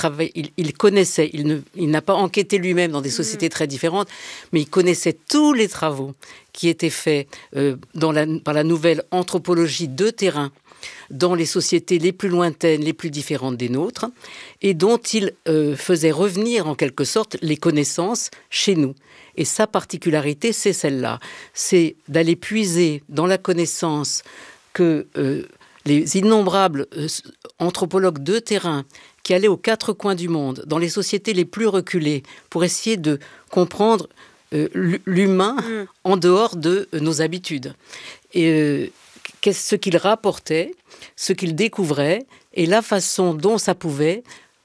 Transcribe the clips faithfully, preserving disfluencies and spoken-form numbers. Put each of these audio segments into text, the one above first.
travaillait, il, il connaissait, il, ne, il n'a pas enquêté lui-même dans des sociétés très différentes, mais il connaissait tous les travaux qui étaient faits euh, dans la, par la nouvelle anthropologie de terrain dans les sociétés les plus lointaines, les plus différentes des nôtres, et dont il euh, faisait revenir en quelque sorte les connaissances chez nous. Et sa particularité, c'est celle-là, c'est d'aller puiser dans la connaissance que euh, les innombrables euh, anthropologues de terrain qui allaient aux quatre coins du monde, dans les sociétés les plus reculées, pour essayer de comprendre euh, l'humain mmh. en dehors de euh, nos habitudes. Et euh, qu'est-ce ce qu'ils rapportaient, ce qu'ils découvraient, et la façon dont ça pouvait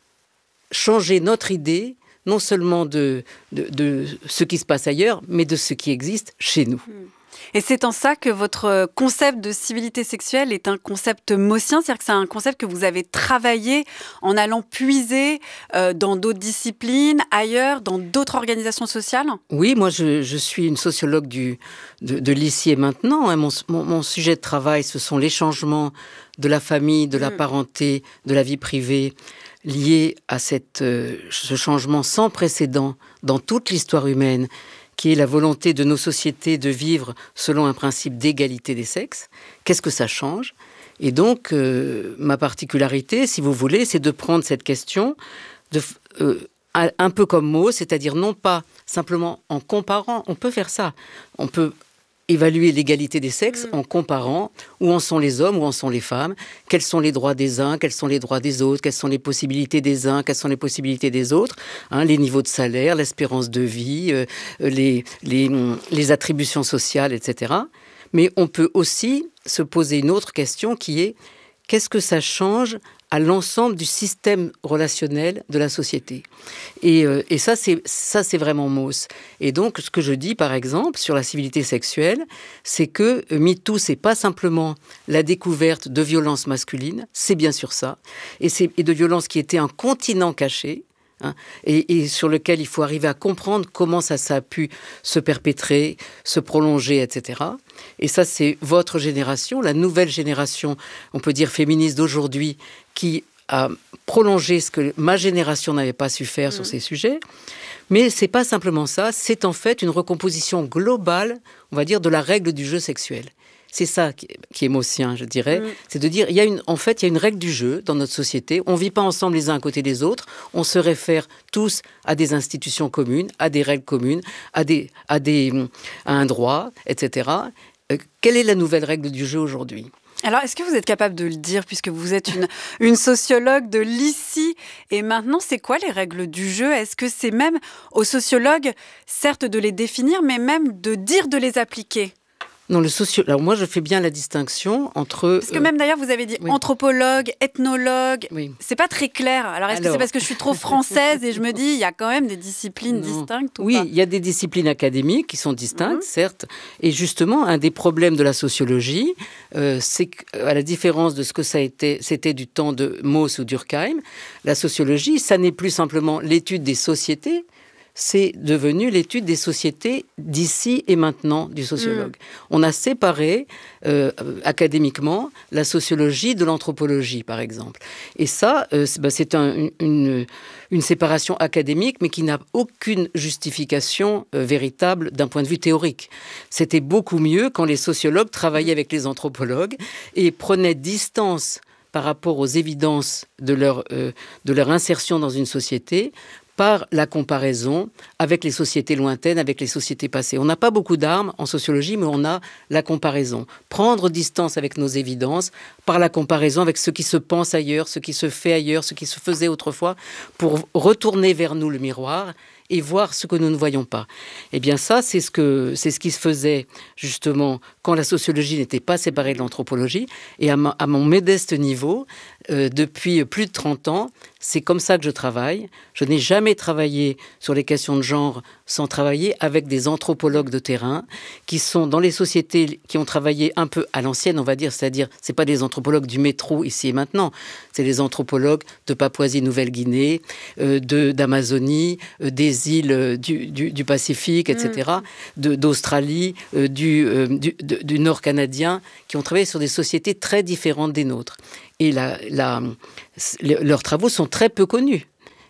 changer notre idée, non seulement de, de, de ce qui se passe ailleurs, mais de ce qui existe chez nous. Et c'est en ça que votre concept de civilité sexuelle est un concept maussien, c'est-à-dire que c'est un concept que vous avez travaillé en allant puiser euh, dans d'autres disciplines, ailleurs, dans d'autres organisations sociales ? Oui, moi je, je suis une sociologue du, de, de l'ici et maintenant. Hein. Mon, mon, mon sujet de travail, ce sont les changements de la famille, de la mmh. parenté, de la vie privée, liés à cette, euh, ce changement sans précédent dans toute l'histoire humaine, qui est la volonté de nos sociétés de vivre selon un principe d'égalité des sexes. Qu'est-ce que ça change ? Et donc, euh, ma particularité, si vous voulez, c'est de prendre cette question de, euh, un peu comme mot, c'est-à-dire non pas simplement en comparant, on peut faire ça, on peut évaluer l'égalité des sexes mmh. en comparant où en sont les hommes, où en sont les femmes, quels sont les droits des uns, quels sont les droits des autres, quelles sont les possibilités des uns, quelles sont les possibilités des autres, hein, les niveaux de salaire, l'espérance de vie, euh, les, les, les attributions sociales, et cetera. Mais on peut aussi se poser une autre question qui est qu'est-ce que ça change à l'ensemble du système relationnel de la société. Et, euh, et ça, c'est, ça, c'est vraiment Mauss. Et donc, ce que je dis, par exemple, sur la civilité sexuelle, c'est que euh, MeToo, c'est pas simplement la découverte de violences masculines, c'est bien sûr ça, et, c'est, et de violences qui étaient un continent caché, Hein, et, et sur lequel il faut arriver à comprendre comment ça, ça a pu se perpétrer, se prolonger, et cetera. Et ça, c'est votre génération, la nouvelle génération, on peut dire féministe d'aujourd'hui, qui a prolongé ce que ma génération n'avait pas su faire mmh. sur ces sujets. Mais c'est pas simplement ça, c'est en fait une recomposition globale, on va dire, de la règle du jeu sexuel. C'est ça qui est, qui est maussien, je dirais. Mmh. C'est de dire, il y a une, en fait, il y a une règle du jeu dans notre société. On ne vit pas ensemble les uns à côté des autres. On se réfère tous à des institutions communes, à des règles communes, à, des, à, des, à un droit, et cetera. Euh, quelle est la nouvelle règle du jeu aujourd'hui ? Alors, est-ce que vous êtes capable de le dire, puisque vous êtes une, une sociologue de l'ici et maintenant, c'est quoi les règles du jeu ? Est-ce que c'est même aux sociologues, certes, de les définir, mais même de dire de les appliquer ? Non, le socio... Alors moi, je fais bien la distinction entre... Parce que même d'ailleurs, vous avez dit oui. anthropologue, ethnologue. Oui. C'est pas très clair. Alors, est-ce Alors... que c'est parce que je suis trop française et je me dis, il y a quand même des disciplines non. distinctes ou Oui, pas ? Il y a des disciplines académiques qui sont distinctes, mmh. certes. Et justement, un des problèmes de la sociologie, euh, c'est qu'à la différence de ce que ça a été, c'était du temps de Mauss ou Durkheim, la sociologie, ça n'est plus simplement l'étude des sociétés, c'est devenu l'étude des sociétés d'ici et maintenant du sociologue. Mmh. On a séparé euh, académiquement la sociologie de l'anthropologie, par exemple. Et ça, euh, c'est, bah, c'est un, une, une séparation académique, mais qui n'a aucune justification euh, véritable d'un point de vue théorique. C'était beaucoup mieux quand les sociologues travaillaient avec les anthropologues et prenaient distance par rapport aux évidences de leur, euh, de leur insertion dans une société, par la comparaison avec les sociétés lointaines, avec les sociétés passées. On n'a pas beaucoup d'armes en sociologie, mais on a la comparaison. Prendre distance avec nos évidences par la comparaison avec ce qui se pense ailleurs, ce qui se fait ailleurs, ce qui se faisait autrefois, pour retourner vers nous le miroir et voir ce que nous ne voyons pas. Eh bien ça, c'est ce, que, c'est ce qui se faisait justement quand la sociologie n'était pas séparée de l'anthropologie. Et à, ma, à mon modeste niveau, euh, depuis plus de trente ans, c'est comme ça que je travaille. Je n'ai jamais travaillé sur les questions de genre sans travailler avec des anthropologues de terrain qui sont dans les sociétés qui ont travaillé un peu à l'ancienne, on va dire, c'est-à-dire c'est pas des anthropologues du métro ici et maintenant, c'est des anthropologues de Papouasie-Nouvelle-Guinée, euh, de, d'Amazonie, euh, des îles du, du, du Pacifique, et cetera, mmh. de, d'Australie, euh, du, euh, du, de, du Nord canadien, qui ont travaillé sur des sociétés très différentes des nôtres. Et la, la, le, leurs travaux sont très peu connus.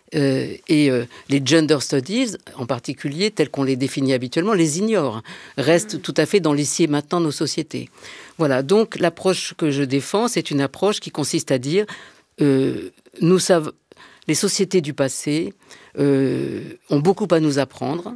euh, et euh, les gender studies, en particulier, tels qu'on les définit habituellement, les ignorent, restent mmh. tout à fait dans l'ici et maintenant de nos sociétés. Voilà, donc l'approche que je défends, c'est une approche qui consiste à dire, euh, nous savons, les sociétés du passé euh, ont beaucoup à nous apprendre,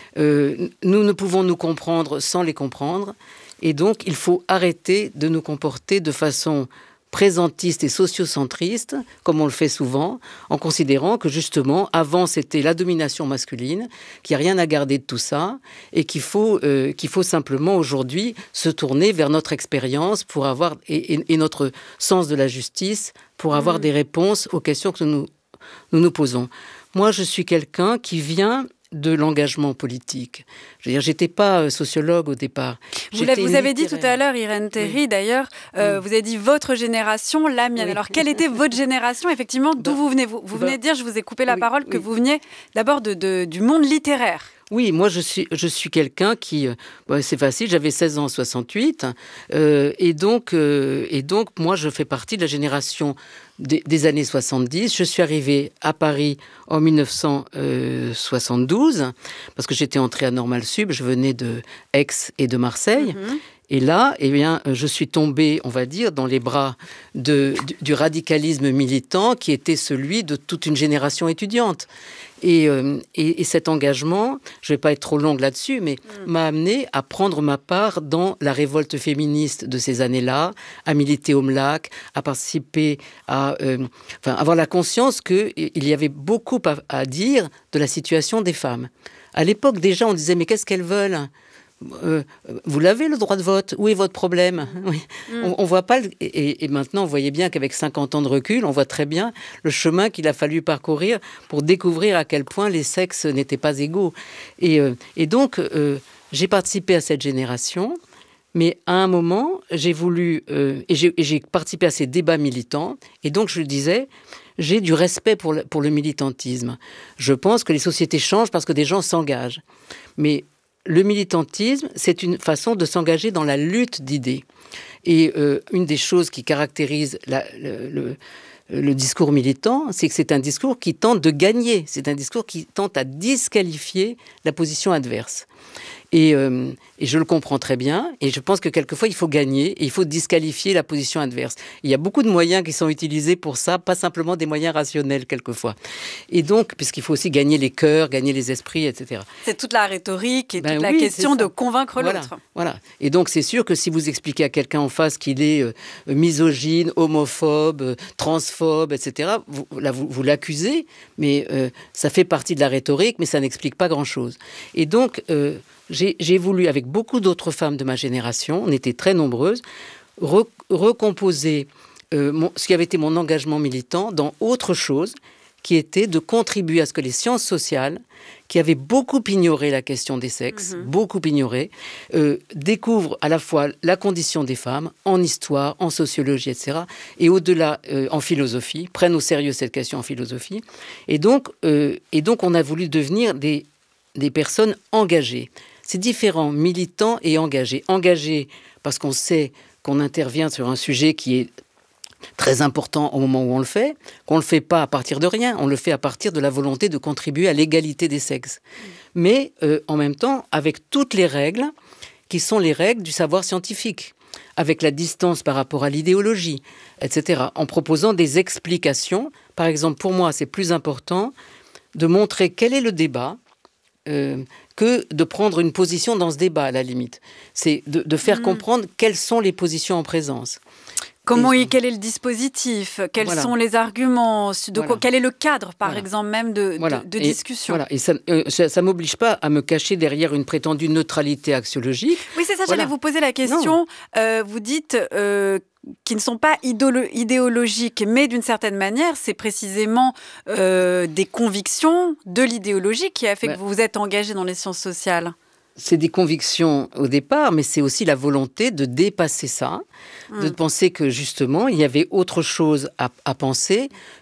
euh, nous ne pouvons nous comprendre sans les comprendre, et donc il faut arrêter de nous comporter de façon présentiste et sociocentriste, comme on le fait souvent, en considérant que justement, avant c'était la domination masculine, qu'il n'y a rien à garder de tout ça, et qu'il faut, euh, qu'il faut simplement aujourd'hui se tourner vers notre expérience pour avoir, et, et, et notre sens de la justice, pour avoir mmh. des réponses aux questions que nous nous, nous posons. Moi, je suis quelqu'un qui vient de l'engagement politique. Je veux dire, j'étais pas sociologue au départ. Vous, vous avez dit tout à l'heure, Irène Théry, oui. d'ailleurs, euh, oui. vous avez dit votre génération, la mienne. Oui. Alors, quelle était votre génération, effectivement, d'où bah, vous venez Vous, vous bah, venez de dire, je vous ai coupé la oui, parole, que oui. vous veniez d'abord de, de, du monde littéraire. Oui, moi je suis, je suis quelqu'un qui, euh, bah, c'est facile, j'avais seize ans en soixante-huit, euh, et, donc, euh, et donc moi je fais partie de la génération des, des années soixante-dix. Je suis arrivée à Paris en mille neuf cent soixante-douze, parce que j'étais entrée à Normal Sup, je venais de Aix et de Marseille. Mm-hmm. Et là, eh bien, je suis tombée, on va dire, dans les bras de, du, du radicalisme militant qui était celui de toute une génération étudiante. Et, euh, et, et cet engagement, je ne vais pas être trop longue là-dessus, mais mmh. m'a amené à prendre ma part dans la révolte féministe de ces années-là, à militer au M L A C, à participer, à euh, enfin, avoir la conscience qu'il y avait beaucoup à, à dire de la situation des femmes. À l'époque, déjà, on disait, mais qu'est-ce qu'elles veulent ? Euh, vous l'avez le droit de vote, où est votre problème ? Oui. mm. On, on voit pas le... et, et maintenant vous voyez bien qu'avec cinquante ans de recul, on voit très bien le chemin qu'il a fallu parcourir pour découvrir à quel point les sexes n'étaient pas égaux. Et, euh, et donc euh, j'ai participé à cette génération, mais à un moment j'ai voulu euh, et, j'ai, et j'ai participé à ces débats militants, et donc je le disais, j'ai du respect pour le, pour le militantisme. Je pense que les sociétés changent parce que des gens s'engagent, mais le militantisme, c'est une façon de s'engager dans la lutte d'idées. Et euh, une des choses qui caractérise la, le, le, le discours militant, c'est que c'est un discours qui tente de gagner. C'est un discours qui tente à disqualifier la position adverse. Et, euh, et je le comprends très bien. Et je pense que quelquefois, il faut gagner et il faut disqualifier la position adverse. Il y a beaucoup de moyens qui sont utilisés pour ça, pas simplement des moyens rationnels quelquefois. Et donc, puisqu'il faut aussi gagner les cœurs, gagner les esprits, et cetera. C'est toute la rhétorique et ben toute oui, la question de convaincre voilà, l'autre. Voilà. Et donc, c'est sûr que si vous expliquez à quelqu'un en face qu'il est euh, misogyne, homophobe, euh, transphobe, et cetera, vous, là, vous, vous l'accusez, mais euh, ça fait partie de la rhétorique, mais ça n'explique pas grand-chose. Et donc... Euh, J'ai, j'ai voulu, avec beaucoup d'autres femmes de ma génération, on était très nombreuses, re, recomposer euh, mon, ce qui avait été mon engagement militant dans autre chose, qui était de contribuer à ce que les sciences sociales, qui avaient beaucoup ignoré la question des sexes, mmh. beaucoup ignoré, euh, découvrent à la fois la condition des femmes, en histoire, en sociologie, et cetera, et au-delà, euh, en philosophie, prennent au sérieux cette question en philosophie. Et donc, euh, et donc on a voulu devenir des, des personnes engagées. C'est différent, militant et engagé. Engagé parce qu'on sait qu'on intervient sur un sujet qui est très important au moment où on le fait, qu'on ne le fait pas à partir de rien, on le fait à partir de la volonté de contribuer à l'égalité des sexes. Mais euh, en même temps, avec toutes les règles qui sont les règles du savoir scientifique, avec la distance par rapport à l'idéologie, et cetera, en proposant des explications. Par exemple, pour moi, c'est plus important de montrer quel est le débat, Euh, que de prendre une position dans ce débat, à la limite. C'est de, de faire mmh. comprendre quelles sont les positions en présence. Comment et, quel est le dispositif ? Quels voilà. sont les arguments ? De voilà. quoi, quel est le cadre, par voilà. exemple, même de, voilà. de, de et, discussion ? Voilà. Et ça ne euh, m'oblige pas à me cacher derrière une prétendue neutralité axiologique. Oui, c'est ça, voilà. j'allais vous poser la question. Euh, vous dites... Euh, qui ne sont pas idéolo- idéologiques, mais d'une certaine manière, c'est précisément euh, des convictions de l'idéologie qui a fait ben, que vous vous êtes engagé dans les sciences sociales. C'est des convictions au départ, mais c'est aussi la volonté de dépasser ça, mmh. de penser que justement, il y avait autre chose à, à penser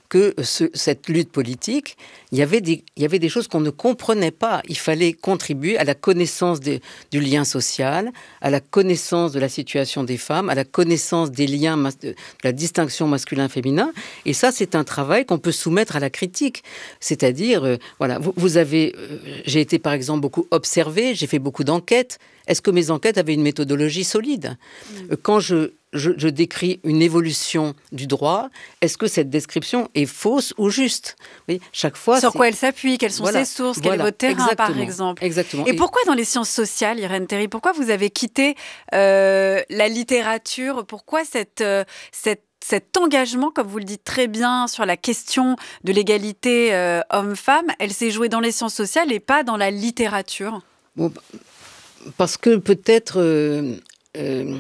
que ce, cette lutte politique, il y avait des, il y avait des choses qu'on ne comprenait pas. Il fallait contribuer à la connaissance des, du lien social, à la connaissance de la situation des femmes, à la connaissance des liens, de la distinction masculin-féminin. Et ça, c'est un travail qu'on peut soumettre à la critique. C'est-à-dire, euh, voilà, vous, vous avez... Euh, j'ai été, par exemple, beaucoup observée, j'ai fait beaucoup d'enquêtes. Est-ce que mes enquêtes avaient une méthodologie solide ? mmh. Quand je, je, je décris une évolution du droit, est-ce que cette description est fausse ou juste ? Oui, chaque fois, sur quoi elle s'appuie ? Quelles sont voilà, ses sources ? voilà, Quel est votre terrain, exactement, par exemple ? Exactement. Et, Et pourquoi dans les sciences sociales, Irène Théry, pourquoi vous avez quitté euh, la littérature ? Pourquoi cette, euh, cette Cet engagement, comme vous le dites très bien, sur la question de l'égalité euh, homme-femme, elle s'est jouée dans les sciences sociales et pas dans la littérature ? Bon, parce que peut-être... Euh, euh,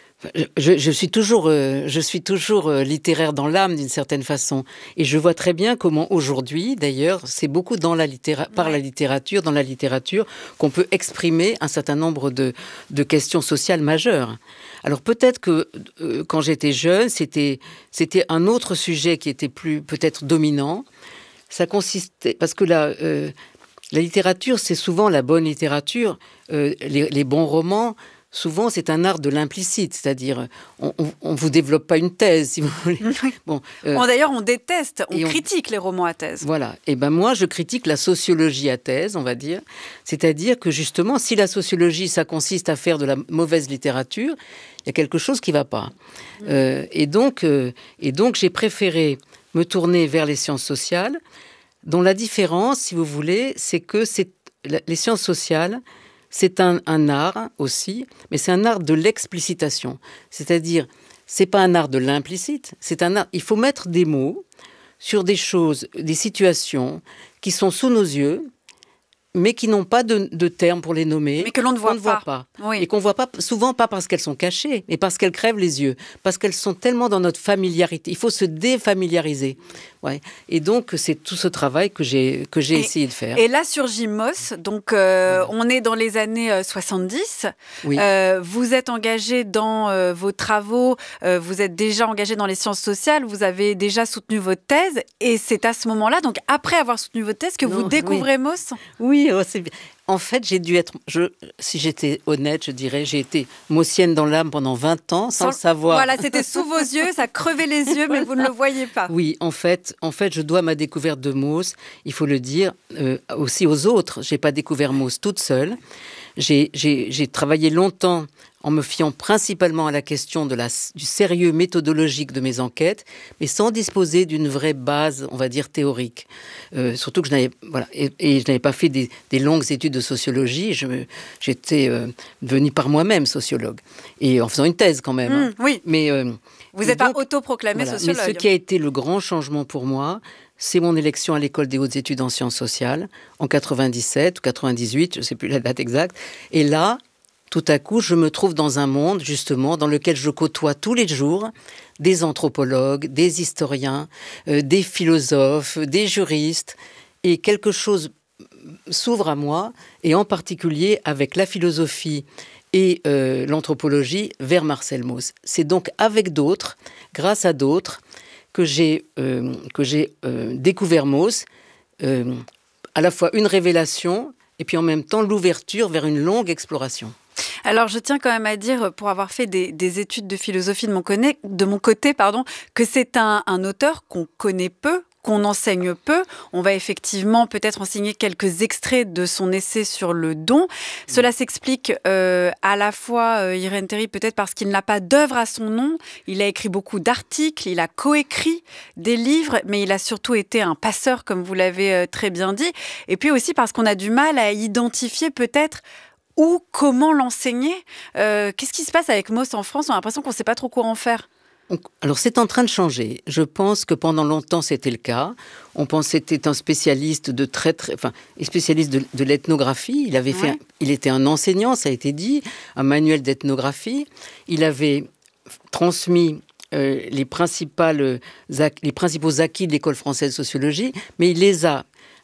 je, je suis toujours, euh, je suis toujours euh, littéraire dans l'âme, d'une certaine façon. Et je vois très bien comment aujourd'hui, d'ailleurs, c'est beaucoup dans la littéra- par ouais. la littérature, dans la littérature, qu'on peut exprimer un certain nombre de, de questions sociales majeures. Alors peut-être que euh, quand j'étais jeune, c'était, c'était un autre sujet qui était plus peut-être dominant. Ça consistait... Parce que là... Euh, La littérature, c'est souvent la bonne littérature. Euh, les, les bons romans, souvent, c'est un art de l'implicite. C'est-à-dire, on ne vous développe pas une thèse, si vous voulez. Bon, euh, bon, d'ailleurs, on déteste, on critique on... les romans à thèse. Voilà. Et ben moi, je critique la sociologie à thèse, on va dire. C'est-à-dire que, justement, si la sociologie, ça consiste à faire de la mauvaise littérature, il y a quelque chose qui ne va pas. Mmh. Euh, et donc, euh, et donc, j'ai préféré me tourner vers les sciences sociales, dont la différence, si vous voulez, c'est que c'est, les sciences sociales, c'est un, un art aussi, mais c'est un art de l'explicitation. C'est-à-dire, c'est pas un art de l'implicite, c'est un art... Il faut mettre des mots sur des choses, des situations qui sont sous nos yeux, mais qui n'ont pas de, de termes pour les nommer. Mais que l'on ne voit ne pas. Voit pas. Oui. Et qu'on ne voit pas, souvent pas parce qu'elles sont cachées, mais parce qu'elles crèvent les yeux, parce qu'elles sont tellement dans notre familiarité. Il faut se défamiliariser. Ouais. Et donc, c'est tout ce travail que j'ai, que j'ai et, essayé de faire. Et là, surgit Moss. Donc, euh, oui. on est dans les années euh, soixante-dix. Oui. Euh, vous êtes engagé dans euh, vos travaux. Euh, vous êtes déjà engagé dans les sciences sociales. Vous avez déjà soutenu votre thèse. Et c'est à ce moment-là, donc après avoir soutenu votre thèse, que non, vous découvrez oui. Moss. Oui, oh, c'est bien. En fait, j'ai dû être, je, si j'étais honnête, je dirais, j'ai été mossienne dans l'âme pendant vingt ans, sans, sans le savoir. Voilà, c'était sous vos yeux, ça crevait les yeux, mais vous ne le voyez pas. Oui, en fait, en fait, je dois ma découverte de Moss, il faut le dire, euh, aussi aux autres. Je n'ai pas découvert Moss toute seule. J'ai, j'ai, j'ai travaillé longtemps en me fiant principalement à la question de la, du sérieux méthodologique de mes enquêtes, mais sans disposer d'une vraie base, on va dire, théorique. Euh, surtout que je n'avais, voilà, et, et je n'avais pas fait des, des longues études de sociologie. Je me, j'étais euh, devenue par moi-même sociologue, et en faisant une thèse quand même. Mmh, hein. Oui. Mais, euh, vous n'êtes pas autoproclamé voilà. sociologue. Mais ce qui a été le grand changement pour moi, c'est mon élection à l'École des hautes études en sciences sociales, en quatre-vingt-dix-sept ou quatre-vingt-dix-huit, je ne sais plus la date exacte. Et là, tout à coup, je me trouve dans un monde, justement, dans lequel je côtoie tous les jours des anthropologues, des historiens, euh, des philosophes, des juristes, et quelque chose s'ouvre à moi, et en particulier avec la philosophie et euh, l'anthropologie vers Marcel Mauss. C'est donc avec d'autres, grâce à d'autres, que j'ai, euh, que j'ai euh, découvert Mauss, euh, à la fois une révélation et puis en même temps l'ouverture vers une longue exploration. Alors, je tiens quand même à dire, pour avoir fait des, des études de philosophie de mon, connaît, de mon côté, pardon, que c'est un, un auteur qu'on connaît peu, qu'on enseigne peu. On va effectivement peut-être enseigner quelques extraits de son essai sur le don. Cela s'explique euh, à la fois, euh, Irène Théry, peut-être parce qu'il n'a pas d'œuvre à son nom. Il a écrit beaucoup d'articles, il a coécrit des livres, mais il a surtout été un passeur, comme vous l'avez euh, très bien dit. Et puis aussi parce qu'on a du mal à identifier peut-être ou comment l'enseigner. Euh, qu'est-ce qui se passe avec Mauss en France ? On a l'impression qu'on ne sait pas trop quoi en faire. Alors, c'est en train de changer. Je pense que pendant longtemps, c'était le cas. On pensait que c'était un spécialiste de très, très, enfin, spécialiste de, de l'ethnographie. Il avait ouais. fait, un, il était un enseignant, ça a été dit, un manuel d'ethnographie. Il avait transmis euh, les principales, les principaux acquis de l'école française de sociologie, mais il les a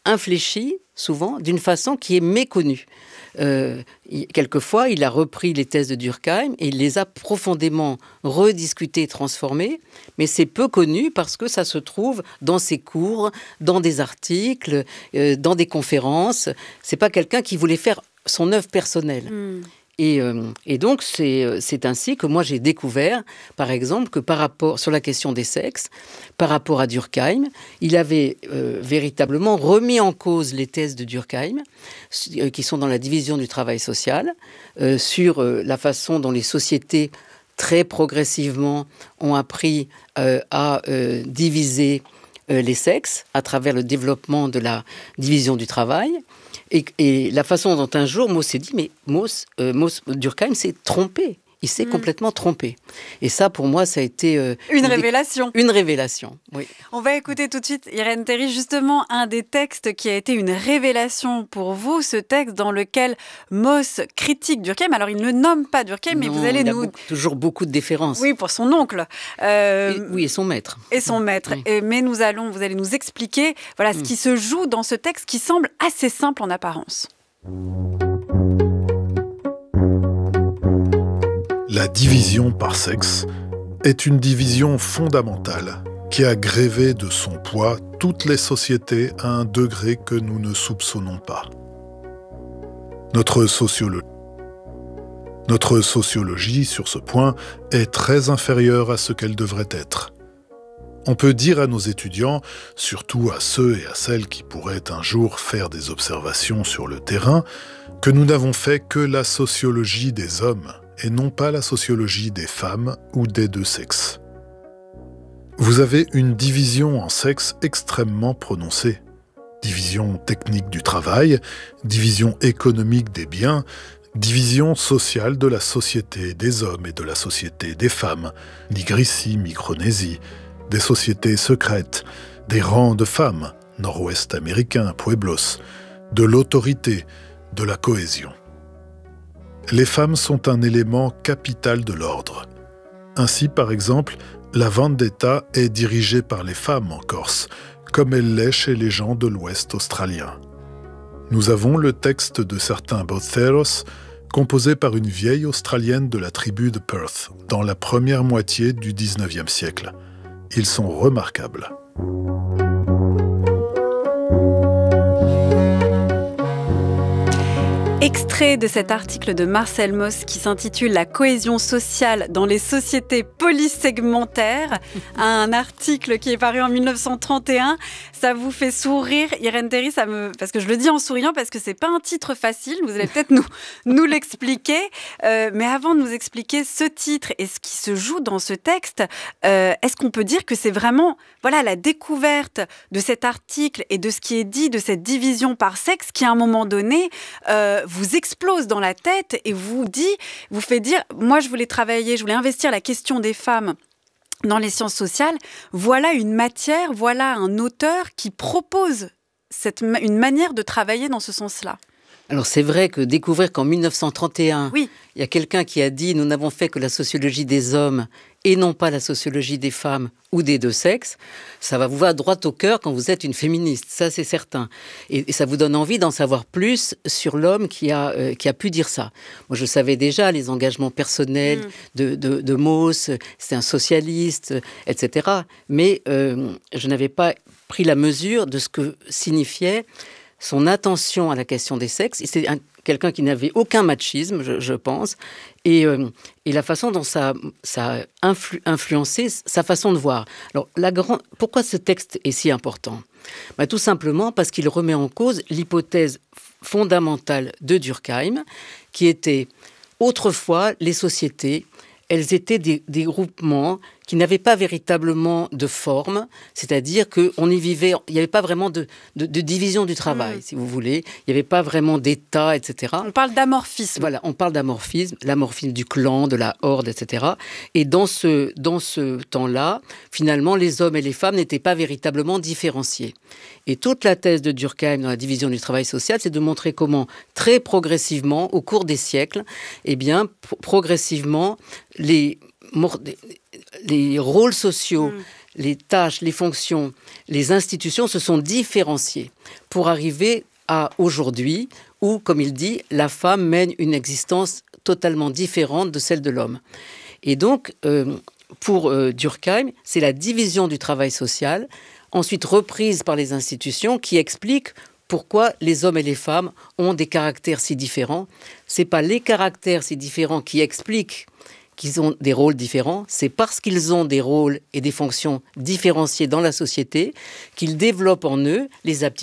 infléchi, souvent, d'une façon qui est méconnue. Euh, il, quelquefois, il a repris les thèses de Durkheim et il les a profondément rediscutées et transformées, mais c'est peu connu parce que ça se trouve dans ses cours, dans des articles, euh, dans des conférences. C'est pas quelqu'un qui voulait faire son œuvre personnelle. Mm. Et, euh, et donc, c'est, c'est ainsi que moi, j'ai découvert, par exemple, que par rapport, sur la question des sexes, par rapport à Durkheim, il avait euh, véritablement remis en cause les thèses de Durkheim, euh, qui sont dans la division du travail social, euh, sur euh, la façon dont les sociétés, très progressivement, ont appris euh, à euh, diviser euh, les sexes à travers le développement de la division du travail. Et, et la façon dont un jour Mauss s'est dit, mais Mauss, euh, Mauss, Durkheim s'est trompé. Il s'est mmh. complètement trompé. Et ça, pour moi, ça a été... Euh, une, une révélation. Une révélation, oui. On va écouter tout de suite, Irène Théry, justement, un des textes qui a été une révélation pour vous, ce texte dans lequel Mauss critique Durkheim. Alors, il ne nomme pas Durkheim, mais non, vous allez il nous... a beaucoup, toujours beaucoup de déférence. Oui, pour son oncle. Euh... Et, oui, et son maître. Et son maître. Oui. Et, mais nous allons, vous allez nous expliquer voilà, ce mmh. qui se joue dans ce texte qui semble assez simple en apparence. La division par sexe est une division fondamentale qui a grévé de son poids toutes les sociétés à un degré que nous ne soupçonnons pas. Notre sociolo- Notre sociologie, sur ce point, est très inférieure à ce qu'elle devrait être. On peut dire à nos étudiants, surtout à ceux et à celles qui pourraient un jour faire des observations sur le terrain, que nous n'avons fait que la sociologie des hommes, et non pas la sociologie des femmes ou des deux sexes. Vous avez une division en sexes extrêmement prononcée. Division technique du travail, division économique des biens, division sociale de la société des hommes et de la société des femmes, Nigricie, Micronésie, des sociétés secrètes, des rangs de femmes, nord-ouest américain, Pueblos, de l'autorité, de la cohésion. Les femmes sont un élément capital de l'ordre. Ainsi, par exemple, la vendetta est dirigée par les femmes en Corse, comme elle l'est chez les gens de l'Ouest australien. Nous avons le texte de certains boceros, composé par une vieille Australienne de la tribu de Perth, dans la première moitié du dix-neuvième siècle. Ils sont remarquables. Extrait de cet article de Marcel Mauss qui s'intitule « La cohésion sociale dans les sociétés polysegmentaires », un article qui est paru en dix-neuf cent trente et un. Ça vous fait sourire, Irène Théry, ça me... parce que je le dis en souriant, parce que c'est pas un titre facile, vous allez peut-être nous, nous l'expliquer. Euh, mais avant de nous expliquer ce titre et ce qui se joue dans ce texte, euh, est-ce qu'on peut dire que c'est vraiment voilà, la découverte de cet article et de ce qui est dit de cette division par sexe qui, à un moment donné, euh, vous explose dans la tête et vous dit, vous fait dire, moi je voulais travailler, je voulais investir la question des femmes dans les sciences sociales, voilà une matière, voilà un auteur qui propose cette, une manière de travailler dans ce sens-là. Alors c'est vrai que découvrir qu'en dix-neuf cent trente et un, oui. il y a quelqu'un qui a dit « nous n'avons fait que la sociologie des hommes et non pas la sociologie des femmes ou des deux sexes », ça va vous voir droit au cœur quand vous êtes une féministe, ça c'est certain. Et, et ça vous donne envie d'en savoir plus sur l'homme qui a, euh, qui a pu dire ça. Moi je savais déjà les engagements personnels mmh. de, de, de Mauss, c'est un socialiste, et cetera. Mais euh, je n'avais pas pris la mesure de ce que signifiait son attention à la question des sexes. Et c'est un, quelqu'un qui n'avait aucun machisme, je, je pense, et, euh, et la façon dont ça, ça a influ, influencé sa façon de voir. Alors, la grande, pourquoi ce texte est si important ? Ben, tout simplement parce qu'il remet en cause l'hypothèse fondamentale de Durkheim, qui était autrefois les sociétés, elles étaient des, des groupements qui n'avaient pas véritablement de forme, c'est-à-dire qu'on y vivait, il n'y avait pas vraiment de, de, de division du travail, mmh. si vous voulez, il n'y avait pas vraiment d'État, et cetera. On parle d'amorphisme. Voilà, on parle d'amorphisme, l'amorphisme du clan, de la horde, et cetera. Et dans ce, dans ce temps-là, finalement, les hommes et les femmes n'étaient pas véritablement différenciés. Et toute la thèse de Durkheim dans la division du travail social, c'est de montrer comment, très progressivement, au cours des siècles, eh bien, pro- progressivement, les... les rôles sociaux, mmh. les tâches, les fonctions, les institutions se sont différenciées pour arriver à aujourd'hui où, comme il dit, la femme mène une existence totalement différente de celle de l'homme. Et donc, euh, pour euh, Durkheim, c'est la division du travail social, ensuite reprise par les institutions, qui explique pourquoi les hommes et les femmes ont des caractères si différents. Ce n'est pas les caractères si différents qui expliquent qu'ils ont des rôles différents, c'est parce qu'ils ont des rôles et des fonctions différenciées dans la société qu'ils développent en eux les aptitudes